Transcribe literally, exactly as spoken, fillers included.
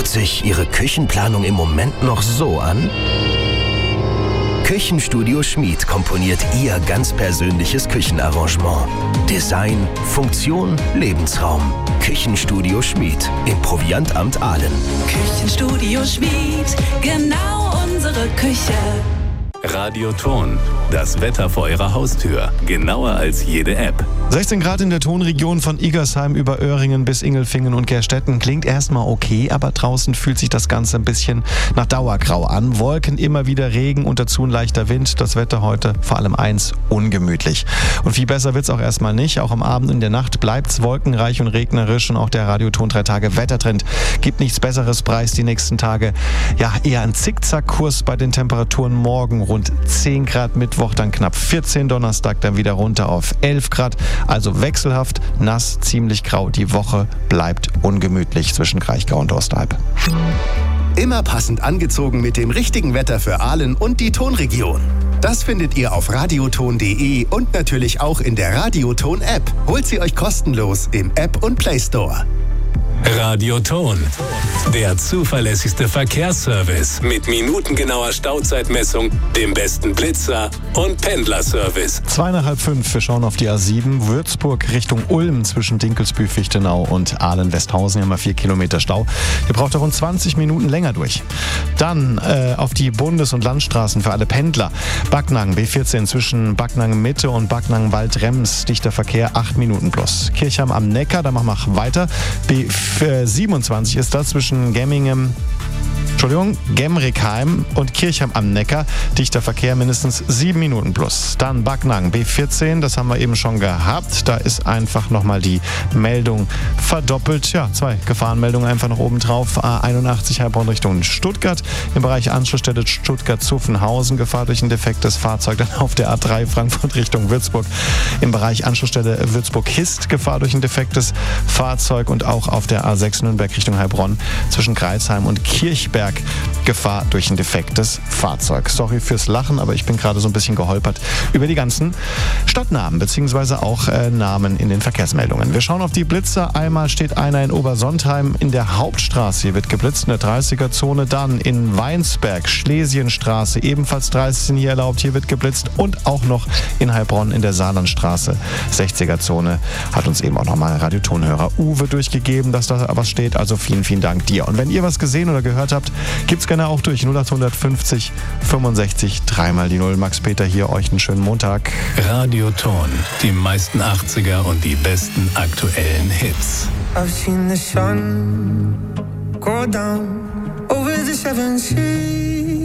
Hört sich Ihre Küchenplanung im Moment noch so an? Küchenstudio Schmid komponiert Ihr ganz persönliches Küchenarrangement. Design, Funktion, Lebensraum. Küchenstudio Schmid im Proviantamt Aalen. Küchenstudio Schmid, genau unsere Küche. Radioton, das Wetter vor Ihrer Haustür, genauer als jede App. sechzehn Grad in der Tonregion von Igersheim über Öhringen bis Ingelfingen und Gerstetten. Klingt erstmal okay, aber draußen fühlt sich das Ganze ein bisschen nach Dauergrau an. Wolken, immer wieder Regen und dazu ein leichter Wind. Das Wetter heute vor allem eins, ungemütlich. Und viel besser wird's auch erstmal nicht. Auch am Abend und in der Nacht bleibt's wolkenreich und regnerisch und auch der Radioton drei Tage Wettertrend gibt nichts Besseres preis die nächsten Tage. Ja, eher ein Zickzackkurs bei den Temperaturen morgen. Rund zehn Grad Mittwoch, dann knapp vierzehn Donnerstag, dann wieder runter auf elf Grad. Also wechselhaft, nass, ziemlich grau. Die Woche bleibt ungemütlich zwischen Kraichgau und Osterhalb. Immer passend angezogen mit dem richtigen Wetter für Aalen und die Tonregion. Das findet ihr auf radioton punkt de und natürlich auch in der Radioton-App. Holt sie euch kostenlos im App und Play Store. Radioton, der zuverlässigste Verkehrsservice mit minutengenauer Stauzeitmessung, dem besten Blitzer und Pendlerservice. Zwei nach halb fünf, wir schauen auf die A sieben, Würzburg Richtung Ulm zwischen Dinkelsbühl, Fichtenau und Aalen-Westhausen. Hier haben wir vier Kilometer Stau. Ihr braucht rund zwanzig Minuten länger durch. Dann äh, auf die Bundes- und Landstraßen für alle Pendler. Backnang, B vierzehn zwischen Backnang Mitte und Backnang Waldrems, dichter Verkehr, acht Minuten plus. Kirchheim am Neckar, da machen wir weiter. B siebenundzwanzig ist das zwischen Gemmingen, Entschuldigung, Gemrickheim und Kirchheim am Neckar. Dichter Verkehr, mindestens sieben Minuten plus. Dann Backnang, B vierzehn, das haben wir eben schon gehabt. Da ist einfach nochmal die Meldung verdoppelt. Ja, zwei Gefahrenmeldungen einfach noch oben drauf. A einundachtzig Heilbronn Richtung Stuttgart. Im Bereich Anschlussstelle Stuttgart-Zuffenhausen. Gefahr durch ein defektes Fahrzeug. Dann auf der A drei Frankfurt Richtung Würzburg. Im Bereich Anschlussstelle Würzburg-Hist. Gefahr durch ein defektes Fahrzeug. Und auch auf der A sechs Nürnberg Richtung Heilbronn zwischen Greizheim und Kirchberg. Gefahr durch ein defektes Fahrzeug. Sorry fürs Lachen, aber ich bin gerade so ein bisschen geholpert über die ganzen Stadtnamen beziehungsweise auch äh, Namen in den Verkehrsmeldungen. Wir schauen auf die Blitzer. Einmal steht einer in Obersontheim in der Hauptstraße. Hier wird geblitzt in der dreißiger-Zone. Dann in Weinsberg, Schlesienstraße, ebenfalls dreißig sind hier erlaubt. Hier wird geblitzt. Und auch noch in Heilbronn in der Saarlandstraße, sechziger-Zone, hat uns eben auch nochmal Radiotonhörer Uwe durchgegeben, dass da was steht. Also vielen, vielen Dank dir. Und wenn ihr was gesehen oder gehört habt, gibt's gerne auch durch null acht fünfzig fünfundsechzig dreimal die Null. Max Peter hier, euch einen schönen Montag. Radioton, die meisten achtziger und die besten aktuellen Hits. I've seen the sun go down over the seven seas.